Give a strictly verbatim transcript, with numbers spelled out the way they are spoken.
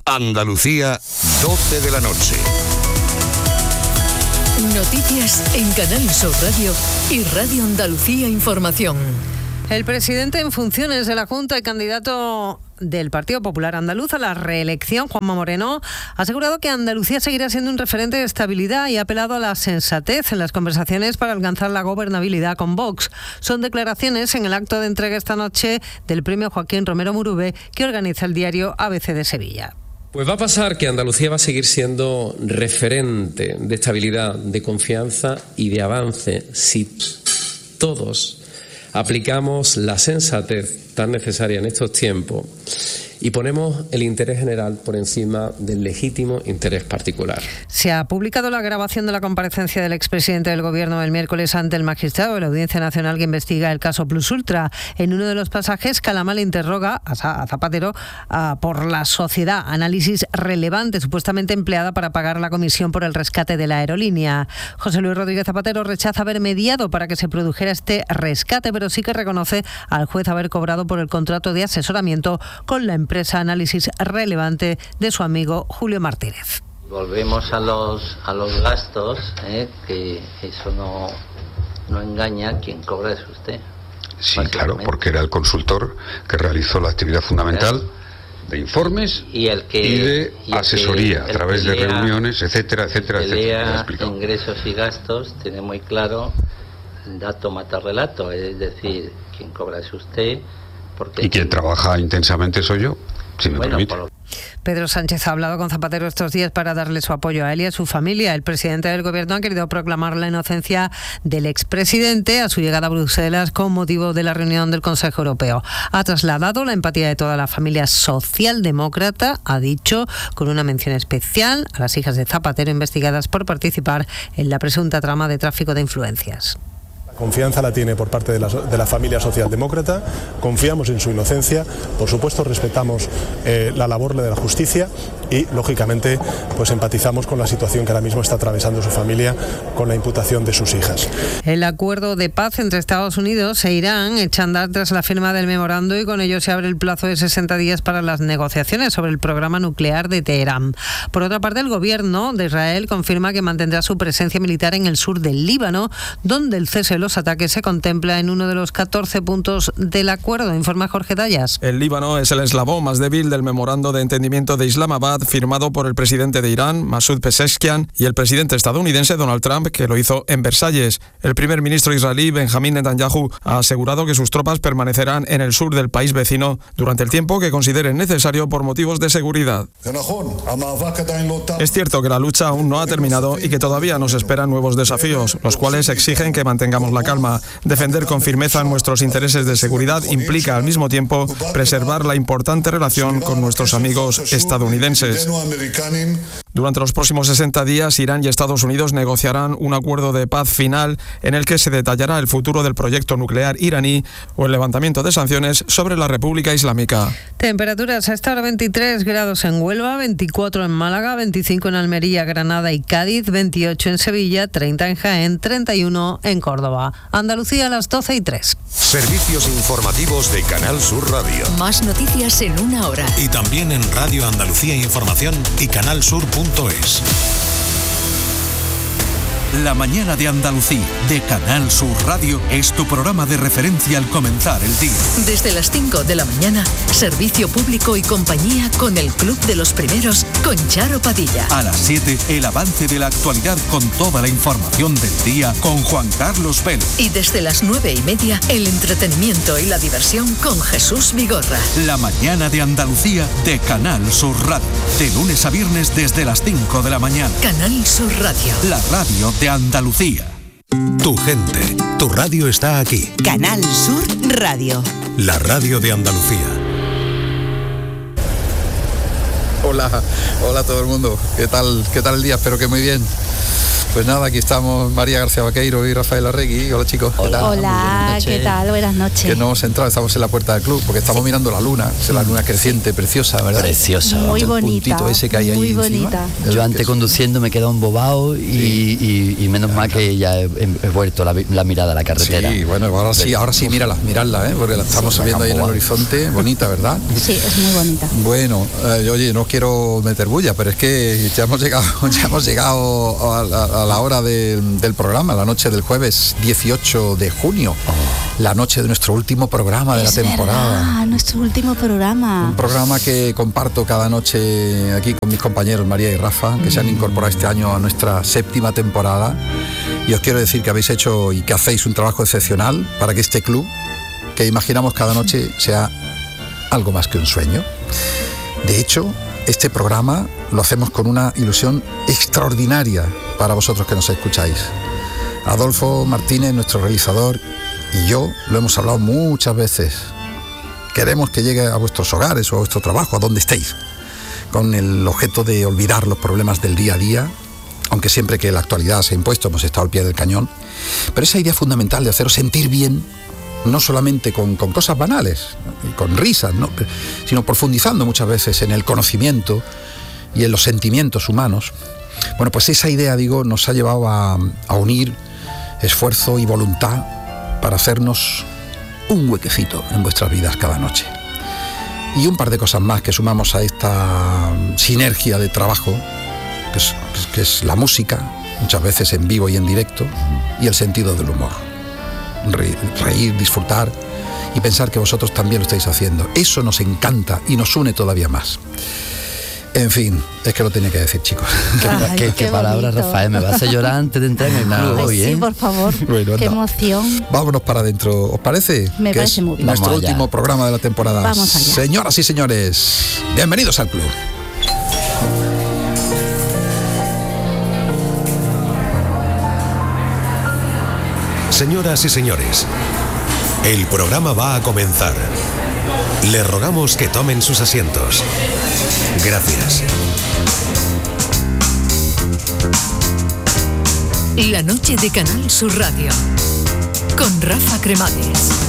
Andalucía, doce de la noche. Noticias en Canal Sur Radio y Radio Andalucía Información. El presidente en funciones de la Junta y candidato del Partido Popular Andaluz a la reelección, Juanma Moreno, ha asegurado que Andalucía seguirá siendo un referente de estabilidad y ha apelado a la sensatez en las conversaciones para alcanzar la gobernabilidad con Vox. Son declaraciones en el acto de entrega esta noche del premio Joaquín Romero Murube que organiza el diario A B C de Sevilla. Pues va a pasar que Andalucía va a seguir siendo referente de estabilidad, de confianza y de avance si todos aplicamos la sensatez tan necesaria en estos tiempos y ponemos el interés general por encima del legítimo interés particular. Se ha publicado la grabación de la comparecencia del expresidente del Gobierno el miércoles ante el magistrado de la Audiencia Nacional que investiga el caso Plus Ultra. En uno de los pasajes, Calamar le interroga a Zapatero a, por la sociedad, análisis relevante supuestamente empleada para pagar la comisión por el rescate de la aerolínea. José Luis Rodríguez Zapatero rechaza haber mediado para que se produjera este rescate, pero sí que reconoce al juez haber cobrado por el contrato de asesoramiento con la empresa empresa análisis relevante de su amigo Julio Martínez. Volvemos a los a los gastos, ¿eh? que eso no, no engaña, quien cobra es usted. Sí, claro, porque era el consultor que realizó la actividad fundamental de informes y, el que, y de y asesoría que, a través de lea, reuniones, etcétera, etcétera, el que etcétera. Lea ingresos y gastos, tiene muy claro, dato mata relato, es decir, quien cobra es usted. Porque y quien trabaja intensamente soy yo, si me bueno, permite. Por... Pedro Sánchez ha hablado con Zapatero estos días para darle su apoyo a él y a su familia. El presidente del Gobierno ha querido proclamar la inocencia del expresidente a su llegada a Bruselas con motivo de la reunión del Consejo Europeo. Ha trasladado la empatía de toda la familia socialdemócrata, ha dicho, con una mención especial a las hijas de Zapatero investigadas por participar en la presunta trama de tráfico de influencias. Confianza la tiene por parte de la, de la familia socialdemócrata, confiamos en su inocencia, por supuesto respetamos eh, la labor de la justicia y, lógicamente, pues empatizamos con la situación que ahora mismo está atravesando su familia con la imputación de sus hijas. El acuerdo de paz entre Estados Unidos e Irán echa a andar tras la firma del memorando y con ello se abre el plazo de sesenta días para las negociaciones sobre el programa nuclear de Teherán. Por otra parte, el gobierno de Israel confirma que mantendrá su presencia militar en el sur del Líbano, donde el cese de los ataques se contempla en uno de los catorce puntos del acuerdo, informa Jorge Dayas. El Líbano es el eslabón más débil del memorando de entendimiento de Islamabad firmado por el presidente de Irán, Masoud Pezeshkian, y el presidente estadounidense Donald Trump, que lo hizo en Versalles. El primer ministro israelí, Benjamín Netanyahu, ha asegurado que sus tropas permanecerán en el sur del país vecino durante el tiempo que consideren necesario por motivos de seguridad. Es cierto que la lucha aún no ha terminado y que todavía nos esperan nuevos desafíos, los cuales exigen que mantengamos la calma. Defender con firmeza nuestros intereses de seguridad implica al mismo tiempo preservar la importante relación con nuestros amigos estadounidenses. Durante los próximos sesenta días, Irán y Estados Unidos negociarán un acuerdo de paz final en el que se detallará el futuro del proyecto nuclear iraní o el levantamiento de sanciones sobre la República Islámica. Temperaturas a esta hora veintitrés grados en Huelva, veinticuatro en Málaga, veinticinco en Almería, Granada y Cádiz, veintiocho en Sevilla, treinta en Jaén, treinta y uno en Córdoba. Andalucía a las doce y tres. Servicios informativos de Canal Sur Radio. Más noticias en una hora. Y también en Radio Andalucía Información y canal sur punto es. La mañana de Andalucía, de Canal Sur Radio, es tu programa de referencia al comenzar el día. Desde las cinco de la mañana, servicio público y compañía con el Club de los Primeros, con Charo Padilla. A las siete, el avance de la actualidad con toda la información del día, con Juan Carlos Vélez. Y desde las nueve y media, el entretenimiento y la diversión con Jesús Vigorra. La mañana de Andalucía, de Canal Sur Radio. De lunes a viernes desde las cinco de la mañana. Canal Sur Radio. La radio de Andalucía. Tu gente, tu radio está aquí. Canal Sur Radio. La radio de Andalucía. Hola, hola a todo el mundo. ¿Qué tal, qué tal el día? Espero que muy bien. Pues nada, aquí estamos María García Vaqueiro y Rafael Arregui. Hola, chicos. ¿Qué tal? Hola, ¿qué tal? Buenas noches. Que no hemos entrado, estamos en la puerta del club porque estamos mirando la luna. Es la luna creciente, preciosa, ¿verdad? Preciosa. Muy el bonita. puntito ese que hay muy ahí bonita. encima. Yo antes conduciendo me he quedado embobado y, sí. y, y menos mal que ya he, he vuelto la, la mirada a la carretera. Sí, bueno, ahora sí, ahora sí, mírala, miradla, ¿eh? Porque la estamos sí, viendo ahí en el horizonte. Bonita, ¿verdad? Sí, es muy bonita. Bueno, eh, oye, no quiero meter bulla, pero es que ya hemos llegado, ya hemos llegado a, a, a la hora de, del programa, la noche del jueves dieciocho de junio, oh. la noche de nuestro último programa de es la temporada. Verdad, nuestro último programa. Un programa que comparto cada noche aquí con mis compañeros María y Rafa, que mm. se han incorporado este año a nuestra séptima temporada. Y os quiero decir que habéis hecho y que hacéis un trabajo excepcional para que este club, que imaginamos cada noche, sea algo más que un sueño. De hecho, este programa lo hacemos con una ilusión extraordinaria para vosotros que nos escucháis. Adolfo Martínez, nuestro realizador, y yo lo hemos hablado muchas veces. Queremos que llegue a vuestros hogares o a vuestro trabajo, a donde estéis, con el objeto de olvidar los problemas del día a día, aunque siempre que la actualidad se ha impuesto hemos estado al pie del cañón. Pero esa idea fundamental de haceros sentir bien, no solamente con, con cosas banales y con risas, ¿no? sino profundizando muchas veces en el conocimiento y en los sentimientos humanos. Bueno, pues esa idea, digo, nos ha llevado a, a unir esfuerzo y voluntad para hacernos un huequecito en vuestras vidas cada noche. Y un par de cosas más que sumamos a esta sinergia de trabajo, que es, que es la música, muchas veces en vivo y en directo, y el sentido del humor. Reír, reír, disfrutar y pensar que vosotros también lo estáis haciendo. Eso nos encanta y nos une todavía más. En fin, es que lo tenía que decir, chicos. Ay, qué, qué, qué palabras, Rafael, me vas a hacer llorar antes de entrar en el club Ay, hoy, ¿eh? Sí, por favor, bueno, qué no. emoción. Vámonos para adentro, ¿os parece? Me que parece es muy bien. Nuestro último programa de la temporada. Vamos allá. Señoras y señores, bienvenidos al club. Señoras y señores, el programa va a comenzar. Les rogamos que tomen sus asientos. Gracias. La noche de Canal Sur Radio con Rafa Cremades.